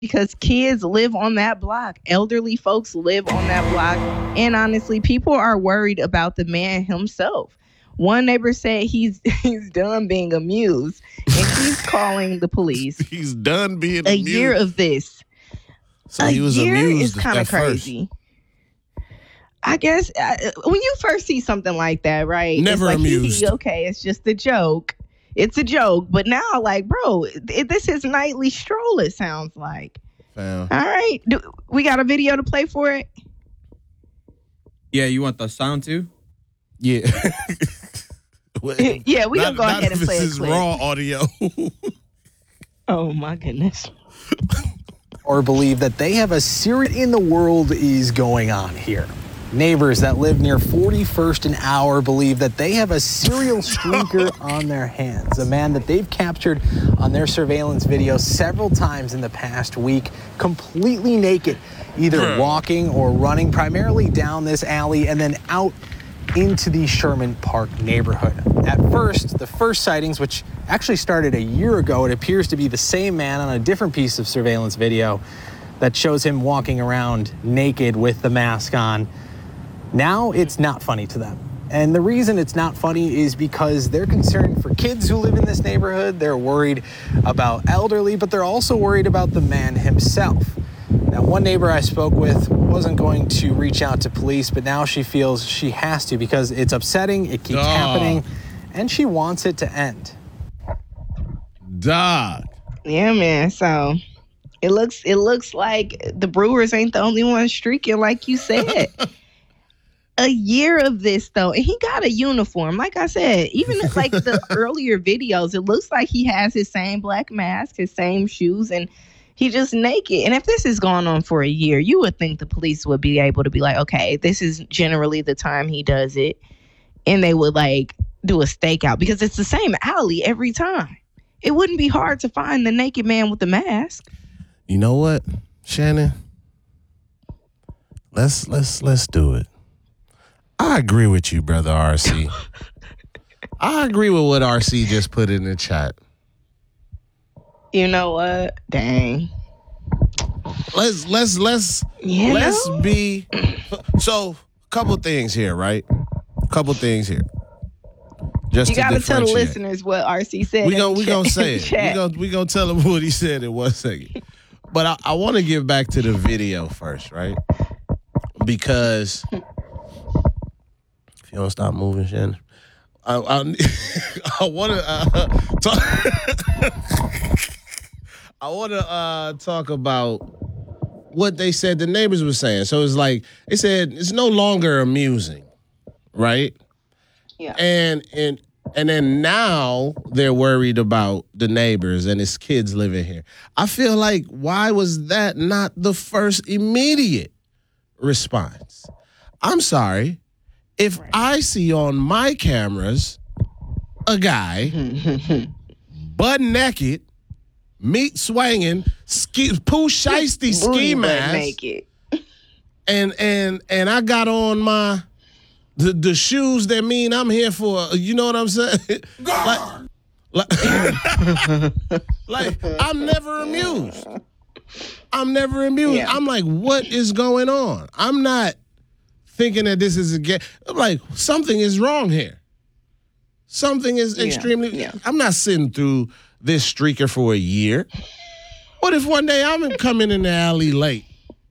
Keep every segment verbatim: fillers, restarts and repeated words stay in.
because kids live on that block. Elderly folks live on that block. And honestly, people are worried about the man himself. One neighbor said he's he's done being amused, and he's calling the police. He's done being a amused. year of this. So a he was year amused is kind of crazy. First. I guess uh, when you first see something like that, right? Never it's like, amused. Okay, it's just a joke. It's a joke. But now, like, bro, it, this is nightly stroll, it sounds like. Fam. All right. Do, we got a video to play for it? Yeah, you want the sound too? Yeah. Yeah, we not, gonna go ahead and play this it. This is raw audio. Oh, my goodness. Or believe that they have a serious in the world is going on here. Neighbors that live near forty-first and Hour believe that they have a serial streaker on their hands. A man that they've captured on their surveillance video several times in the past week, completely naked, either walking or running primarily down this alley and then out into the Sherman Park neighborhood. At first, the first sightings, which actually started a year ago, it appears to be the same man on a different piece of surveillance video that shows him walking around naked with the mask on. Now it's not funny to them. And the reason it's not funny is because they're concerned for kids who live in this neighborhood. They're worried about elderly, but they're also worried about the man himself. Now, one neighbor I spoke with wasn't going to reach out to police, but now she feels she has to because it's upsetting, it keeps Dog. happening, and she wants it to end. Dog. Yeah, man. So it looks it looks like the Brewers ain't the only ones streaking, like you said. A year of this, though, and he got a uniform. Like I said, even like the earlier videos, it looks like he has his same black mask, his same shoes, and he just naked. And if this is going on for a year, you would think the police would be able to be like, okay, this is generally the time he does it. And they would like do a stakeout because it's the same alley every time. It wouldn't be hard to find the naked man with the mask. You know what, Shannon? Let's let's let's do it. I agree with you, brother R C. I agree with what R C just put in the chat. You know what? Dang. Let's let's let's You let's know? be so couple things here, right? Couple things here. Just You to got to tell the differentiate. listeners what R C said. We in gonna the we chat- gonna say in it. the chat. We gonna we gonna tell him what he said in one second. But I, I want to get back to the video first, right? Because if you don't stop moving, Shannon, I I, I want to uh, talk. I want to uh, talk about what they said the neighbors were saying. So it's like they said it's no longer amusing, right? Yeah. And and and then now they're worried about the neighbors and his kids living here. I feel like why was that not the first immediate response? I'm sorry. If I see on my cameras a guy butt naked, meat swinging, ski, poo shiesty ski Booty butt mask, naked. and and and I got on my the, the shoes that mean I'm here for, you know what I'm saying? like, like, like I'm never amused. I'm never amused. Yeah. I'm like, what is going on? I'm not thinking that this is a game. I'm like, something is wrong here. Something is Yeah, extremely. yeah. I'm not sitting through this streaker for a year. What if one day I'm coming in the alley late?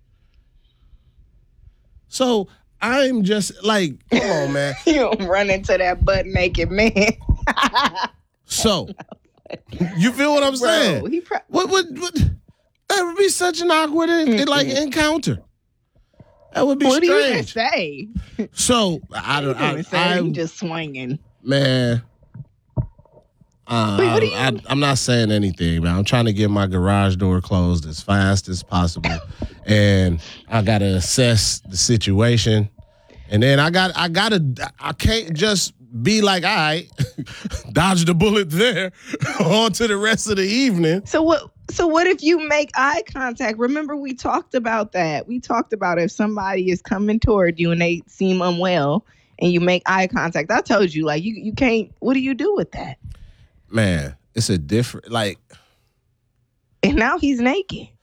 So I'm just like, come on, man. You don't run into that butt naked man. So you feel what I'm saying? Bro, he pro- What would what, that would be such an awkward in, like encounter. That would be what do you even strange. say? So I You don't. I, didn't say I, he just swinging. man. Uh, Wait, what do you- I, I, I'm not saying anything, man. I'm trying to get my garage door closed as fast as possible, and I gotta assess the situation, and then I got I gotta I can't just be like, all right, dodge the bullet there, on to the rest of the evening. So what? So what if you make eye contact? Remember we talked about that. We talked about if somebody is coming toward you and they seem unwell, and you make eye contact. I told you, like you you can't. What do you do with that? Man, it's a different like. And now he's naked.